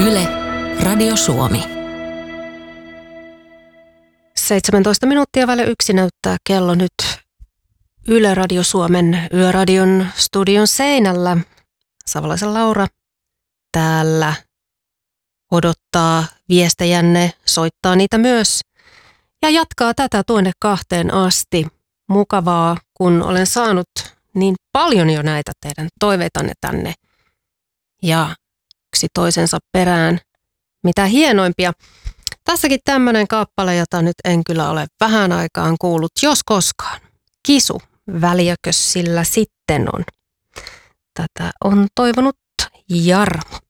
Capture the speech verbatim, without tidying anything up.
Yle, Radio Suomi. seitsemäntoista minuuttia vaille yksi näyttää kello nyt Yle Radio Suomen Yöradion studion seinällä. Savolaisen Laura täällä odottaa viestejänne, soittaa niitä myös ja jatkaa tätä tuonne kahteen asti. Mukavaa, kun olen saanut niin paljon jo näitä teidän toiveitanne tänne ja yksi toisensa perään. Mitä hienoimpia. Tässäkin tämmöinen kappale, jota nyt en kyllä ole vähän aikaan kuullut, jos koskaan. Kisu, väliäkös sillä sitten on. Tätä on toivonut Jarmo.